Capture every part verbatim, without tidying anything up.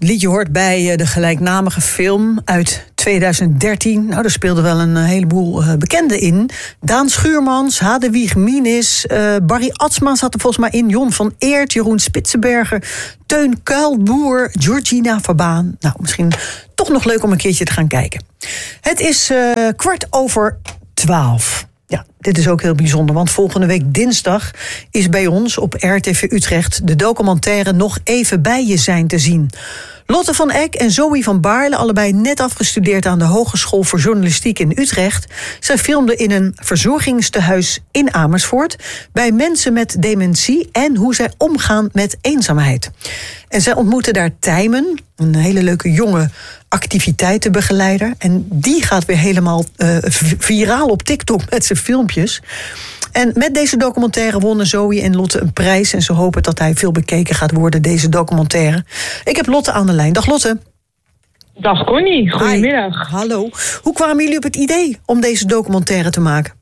liedje hoort bij de gelijknamige film uit tweeduizend dertien. Nou, daar speelden wel een heleboel uh, bekenden in. Daan Schuurmans, Hadewig Minis, uh, Barry Atsma zat er volgens mij in. Jon van Eert, Jeroen Spitsenberger, Teun Kuilboer, Georgina Verbaan. Nou, misschien toch nog leuk om een keertje te gaan kijken. Het is uh, kwart over twaalf. Ja, dit is ook heel bijzonder, want volgende week dinsdag is bij ons op R T V Utrecht de documentaire Nog even bij je zijn te zien. Lotte van Eck en Zoe van Baarle, allebei net afgestudeerd aan de Hogeschool voor Journalistiek in Utrecht. Zij filmden in een verzorgingstehuis in Amersfoort bij mensen met dementie en hoe zij omgaan met eenzaamheid. En zij ontmoeten daar Tijmen, een hele leuke jonge activiteitenbegeleider. En die gaat weer helemaal uh, viraal op TikTok met zijn filmpjes. En met deze documentaire wonnen Zoe en Lotte een prijs. En ze hopen dat hij veel bekeken gaat worden, deze documentaire. Ik heb Lotte aan de lijn. Dag Lotte. Dag Connie, goedemiddag. Hi. Hallo. Hoe kwamen jullie op het idee om deze documentaire te maken?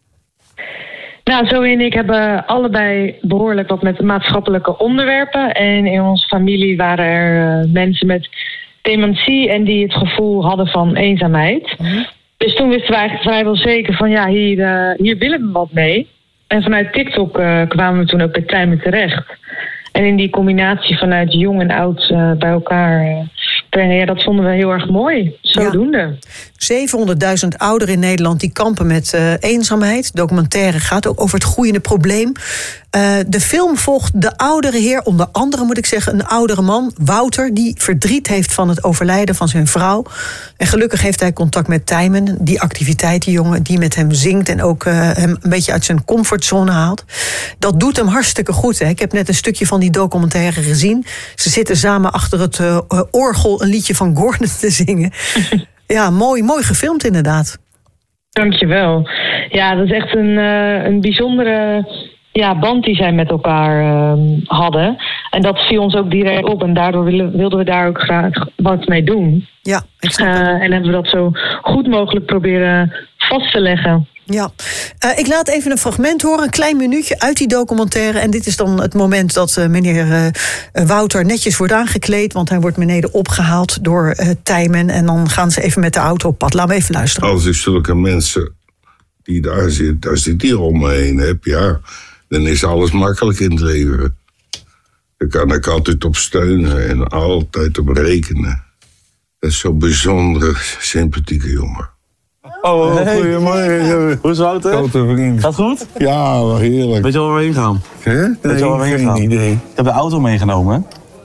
Nou, Zoe en ik hebben allebei behoorlijk wat met maatschappelijke onderwerpen. En in onze familie waren er uh, mensen met dementie en die het gevoel hadden van eenzaamheid. Mm-hmm. Dus toen wisten we eigenlijk vrijwel zeker van ja, hier, uh, hier willen we wat mee. En vanuit TikTok uh, kwamen we toen ook bij Tijmen terecht. En in die combinatie vanuit jong en oud uh, bij elkaar uh, brengen, ja, dat vonden we heel erg mooi. Zodoende. Ja. zevenhonderdduizend ouderen in Nederland die kampen met uh, eenzaamheid. De documentaire gaat ook over het groeiende probleem. Uh, de film volgt de oudere heer, onder andere moet ik zeggen, een oudere man, Wouter, die verdriet heeft van het overlijden van zijn vrouw. En gelukkig heeft hij contact met Tijmen, die activiteitenjongen die met hem zingt en ook uh, hem een beetje uit zijn comfortzone haalt. Dat doet hem hartstikke goed. Hè. Ik heb net een stukje van die documentaire gezien. Ze zitten samen achter het uh, orgel een liedje van Gordon te zingen. Ja, mooi, mooi gefilmd inderdaad. Dankjewel. Ja, dat is echt een, uh, een bijzondere ja, band die zij met elkaar uh, hadden. En dat viel ons ook direct op. En daardoor wilden, wilden we daar ook graag wat mee doen. Ja, ik snap uh, en hebben we dat zo goed mogelijk proberen vast te leggen. Ja, uh, ik laat even een fragment horen, een klein minuutje uit die documentaire. En dit is dan het moment dat uh, meneer uh, Wouter netjes wordt aangekleed, want hij wordt beneden opgehaald door uh, Tijmen. En dan gaan ze even met de auto op pad. Laten we even luisteren. Als ik zulke mensen die daar zitten, als ik die om me heen heb, ja, dan is alles makkelijk in het leven. Daar kan ik altijd op steunen en altijd op rekenen. Dat is zo'n bijzondere, sympathieke jongen. Oh, hey, goeiemorgen. Hoe is het, Wouter? Grote vriend. Gaat goed? Ja, wel heerlijk. Weet je waar we heen gaan? Hè? Nee, Weet je waar we heen gaan? geen idee. Ik heb de auto meegenomen.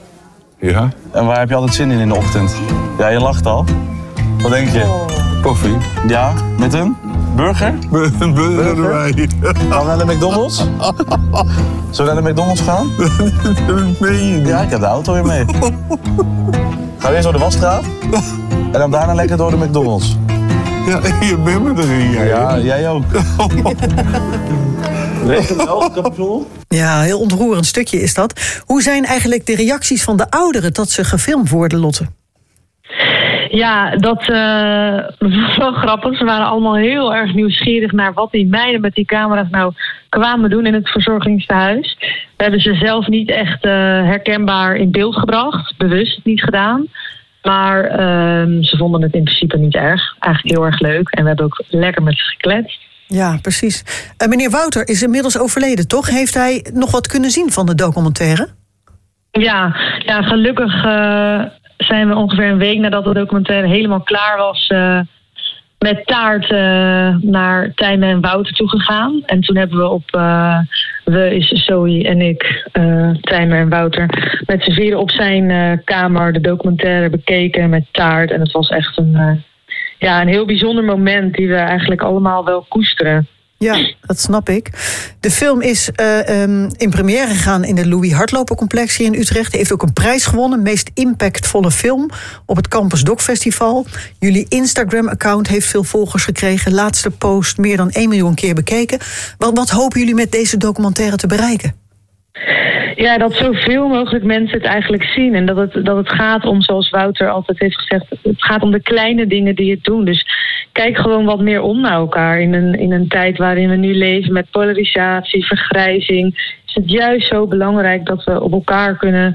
Ja? En waar heb je altijd zin in in de ochtend? Ja, je lacht al. Wat denk je? Koffie. Ja, met een burger? Een burger erbij. Gaan we naar de McDonald's? Zullen we naar de McDonald's gaan? Dat meen je niet. Ja, ik heb de auto weer mee. Gaan we eerst door de Wasstraat? En dan daarna lekker door de McDonald's. Ja, je bent me erin. Ja, ja, jij ook. Weet je wel, capuchon? Ja, heel ontroerend stukje is dat. Hoe zijn eigenlijk de reacties van de ouderen dat ze gefilmd worden, Lotte? Ja, dat uh, was wel grappig. Ze waren allemaal heel erg nieuwsgierig naar wat die meiden met die camera's nou kwamen doen in het verzorgingstehuis. We hebben ze zelf niet echt uh, herkenbaar in beeld gebracht, bewust niet gedaan. Maar uh, ze vonden het in principe niet erg. Eigenlijk heel erg leuk. En we hebben ook lekker met ze gekletst. Ja, precies. Uh, meneer Wouter is inmiddels overleden, toch? Heeft hij nog wat kunnen zien van de documentaire? Ja, ja gelukkig uh, zijn we ongeveer een week nadat de documentaire helemaal klaar was Uh, met taart uh, naar Tijmen en Wouter toegegaan. En toen hebben we op, uh, we is Zoe en ik, uh, Tijmen en Wouter, met z'n vieren op zijn uh, kamer de documentaire bekeken met taart. En het was echt een, uh, ja, een heel bijzonder moment die we eigenlijk allemaal wel koesteren. Ja, dat snap ik. De film is uh, um, in première gegaan in de Louis Hardlopercomplex hier in Utrecht. Hij heeft ook een prijs gewonnen, meest impactvolle film op het Campus Doc Festival. Jullie Instagram-account heeft veel volgers gekregen. Laatste post meer dan één miljoen keer bekeken. Wat, wat hopen jullie met deze documentaire te bereiken? Ja, dat zoveel mogelijk mensen het eigenlijk zien. En dat het, dat het gaat om, zoals Wouter altijd heeft gezegd, het gaat om de kleine dingen die het doen. Dus kijk gewoon wat meer om naar elkaar. In een, in een tijd waarin we nu leven met polarisatie, vergrijzing, is het juist zo belangrijk dat we op elkaar kunnen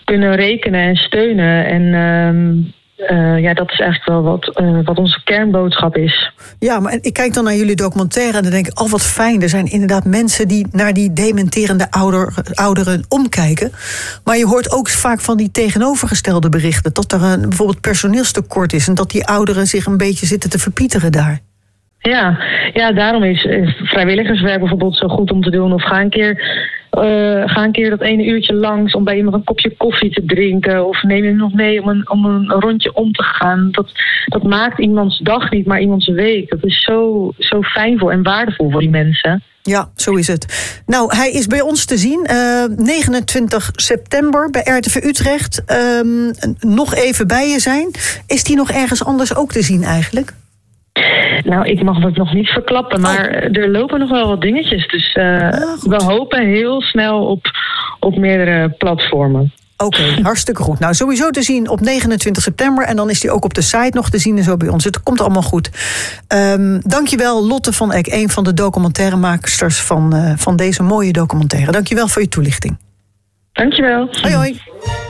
kunnen rekenen en steunen. En um, uh, ja, dat is eigenlijk wel wat, uh, wat onze kernboodschap is. Ja, maar ik kijk dan naar jullie documentaire en dan denk ik, oh wat fijn. Er zijn inderdaad mensen die naar die dementerende ouder, ouderen omkijken. Maar je hoort ook vaak van die tegenovergestelde berichten. Dat er een, bijvoorbeeld personeelstekort is en dat die ouderen zich een beetje zitten te verpieteren daar. Ja, ja, daarom is vrijwilligerswerk bijvoorbeeld zo goed om te doen. Of ga een keer, uh, ga een keer dat ene uurtje langs om bij iemand een kopje koffie te drinken. Of neem je nog mee om een, om een rondje om te gaan. Dat, dat maakt iemands dag niet, maar iemands week. Dat is zo, zo fijn voor en waardevol voor die mensen. Ja, zo is het. Nou, hij is bij ons te zien. Uh, negenentwintig september bij R T V Utrecht. Uh, nog even bij je zijn. Is die nog ergens anders ook te zien eigenlijk? Nou, ik mag het nog niet verklappen, maar oh. er lopen nog wel wat dingetjes. Dus uh, ah, we hopen heel snel op, op meerdere platformen. Oké, okay, hartstikke goed. Nou, sowieso te zien op negenentwintig september. En dan is die ook op de site nog te zien en zo bij ons. Het komt allemaal goed. Um, dankjewel, Lotte van Eck, een van de documentairemaaksters van, uh, van deze mooie documentaire. Dankjewel voor je toelichting. Dankjewel. Hoi, hoi.